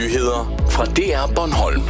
nyheder fra DR Bornholm.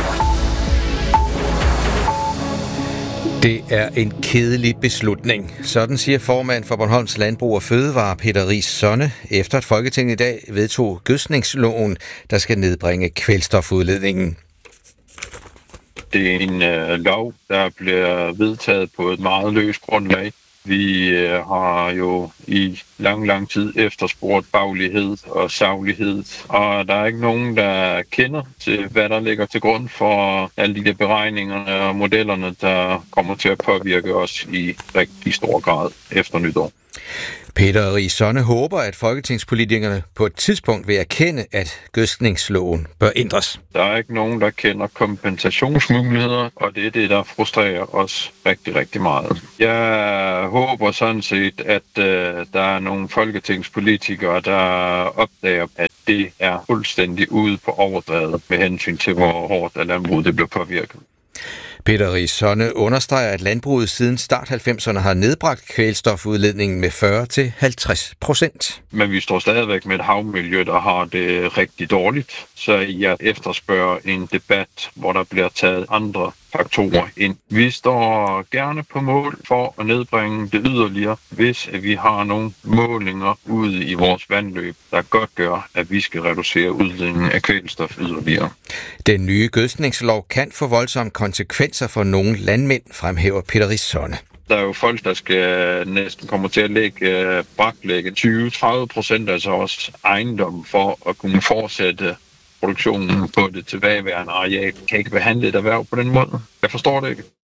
Det er en kedelig beslutning. Sådan siger formand for Bornholms Landbrug og Fødevare, Peter Riis Sonne, efter at Folketinget i dag vedtog gødskningsloven, der skal nedbringe kvælstofudledningen. Det er en lov, der bliver vedtaget på et meget løst grundlag. Vi har jo i lang tid efterspurgt faglighed og saglighed, og der er ikke nogen, der kender til, hvad der ligger til grund for alle de der beregningerne og modellerne, der kommer til at påvirke os i rigtig stor grad efter nytår. Peter Riis Sonne håber, at folketingspolitikerne på et tidspunkt vil erkende, at gødskningsloven bør ændres. Der er ikke nogen, der kender kompensationsmuligheder, og det er det, der frustrerer os rigtig meget. Jeg håber sådan set, at der er nogle folketingspolitikere, der opdager, at det er fuldstændig ude på overdrevet med hensyn til, hvor hårdt af landbruget det bliver påvirket. Peter Riis Sonne understreger, at landbruget siden start 90'erne har nedbragt kvælstofudledningen med 40-50%. Men vi står stadigvæk med et havmiljø, der har det rigtig dårligt. Så jeg efterspørger en debat, hvor der bliver taget andre faktorer ind. Vi står gerne på mål for at nedbringe det yderligere, hvis vi har nogle målinger ude i vores vandløb, der godt gør, at vi skal reducere udledningen af kvælstof yderligere. Den nye gødskningslov kan få voldsomme konsekvenser for nogle landmænd, fremhæver Peter Riis Sonne. Der er jo folk, der skal næsten komme til at braklægge 20-30% af vores ejendom for at kunne fortsætte produktionen på det tilbageværende areal. Kan ikke behandle et erhverv på den måde. Jeg forstår det ikke.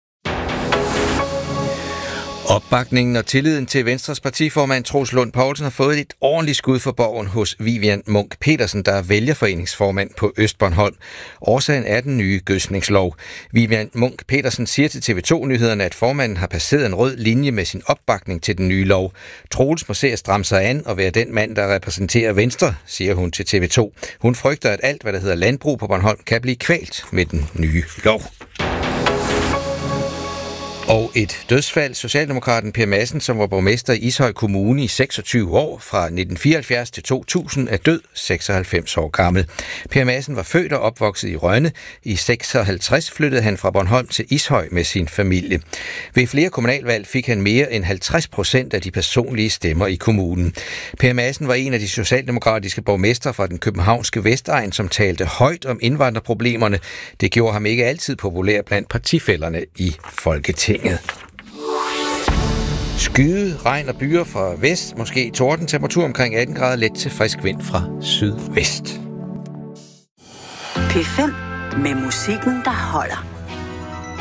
Opbakningen og tilliden til Venstres partiformand Troels Lund Poulsen har fået et ordentligt skud for borgen hos Vivian Munk Petersen, der er vælgerforeningsformand på Østbornholm. Årsagen er den nye gødskningslov. Vivian Munk Petersen siger til TV2-nyhederne, at formanden har passeret en rød linje med sin opbakning til den nye lov. Troels må se at stramme sig an og være den mand, der repræsenterer Venstre, siger hun til TV2. Hun frygter, at alt, hvad der hedder landbrug på Bornholm, kan blive kvalt med den nye lov. Og et dødsfald. Socialdemokraten Per Madsen, som var borgmester i Ishøj Kommune i 26 år, fra 1974 til 2000, er død, 96 år gammel. Per Madsen var født og opvokset i Rønne. I 56 flyttede han fra Bornholm til Ishøj med sin familie. Ved flere kommunalvalg fik han mere end 50% af de personlige stemmer i kommunen. Per Madsen var en af de socialdemokratiske borgmestre fra den københavnske Vestegn, som talte højt om indvandrerproblemerne. Det gjorde ham ikke altid populær blandt partifællerne i Folketinget. Skyde, regn og byer fra vest, måske torden, temperatur omkring 18 grader, let til frisk vind fra sydvest. P5 med musikken, der holder.